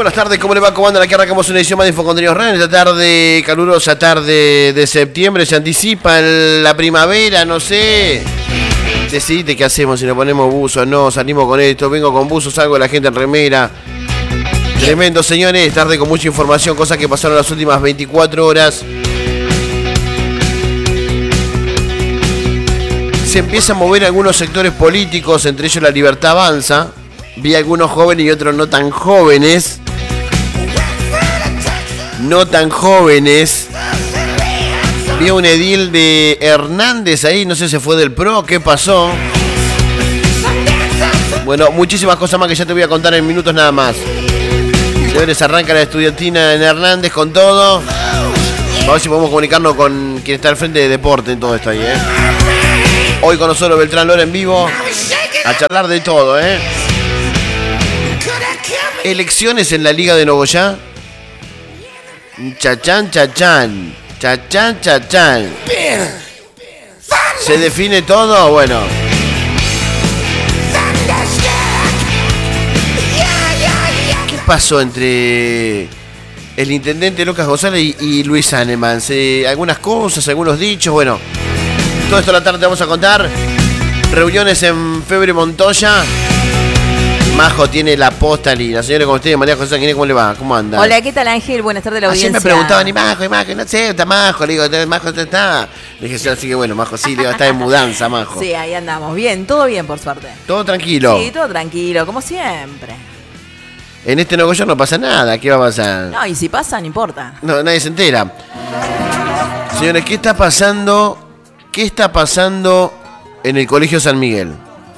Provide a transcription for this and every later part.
buenas tardes, ¿cómo le va? ¿Cómo andan? Aquí arrancamos una edición más de Infocontenidos Radio. Esta tarde, calurosa tarde de septiembre, se anticipa la primavera, no sé. Decidite qué hacemos, si nos ponemos buzos, no, salimos con esto, vengo con buzos, salgo la gente en remera. Tremendo, señores, tarde con mucha información, cosas que pasaron las últimas 24 horas. Se empieza a mover algunos sectores políticos, entre ellos La Libertad Avanza. Vi algunos jóvenes y otros no tan jóvenes. No tan jóvenes. Vi a un edil de Hernández ahí, no sé si fue del PRO, ¿qué pasó? Bueno, muchísimas cosas más que ya te voy a contar en minutos nada más. Señores, arranca la estudiantina en Hernández con todo. A ver si podemos comunicarnos con quien está al frente de deporte en todo esto ahí, Hoy con nosotros Beltrán Lora en vivo. A charlar de todo, Elecciones en la Liga de Nogoyá. Chachán, chachán. Chachán, chachán. ¿Se define todo? Bueno. ¿Qué pasó entre el intendente Lucas González y Luis Hahnemann? Algunas cosas, algunos dichos, bueno. Todo esto a la tarde te vamos a contar. Reuniones en Febre Montoya. Majo tiene la postal y la señora con ustedes, María José Sanguinetti, ¿cómo le va? ¿Cómo anda? Hola, ¿qué tal, Ángel? Buenas tardes a la audiencia. Ayer me preguntaban, y Majo, no sé, está Majo, le digo, Majo está. Le dije, así que bueno, Majo, sí, le digo, está de mudanza, Majo. Sí, ahí andamos, bien, todo bien, por suerte. ¿Todo tranquilo? Sí, todo tranquilo, como siempre. En este negocio no pasa nada, ¿qué va a pasar? No, y si pasa, no importa. No, nadie se entera. Señores, ¿qué está pasando? ¿Qué está pasando en el Colegio San Miguel?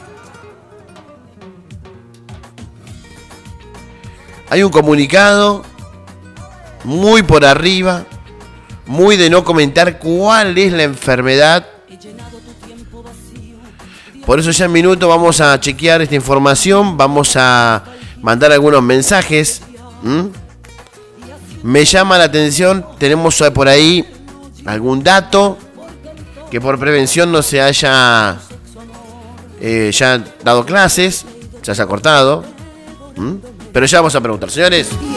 Hay un comunicado muy por arriba, muy de no comentar cuál es la enfermedad. Por eso ya en minutos vamos a chequear esta información, vamos a mandar algunos mensajes. Me llama la atención, tenemos por ahí algún dato que por prevención no se haya ya dado clases, se haya cortado. Pero ya vamos a preguntar, señores.